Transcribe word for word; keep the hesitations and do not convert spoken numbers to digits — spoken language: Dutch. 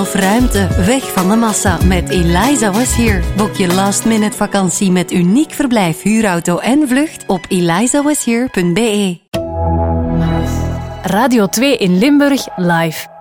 Of ruimte, weg van de massa met Eliza Was Here. Boek je last minute vakantie met uniek verblijf, huurauto en vlucht op eliza was here punt be. Radio twee in Limburg live.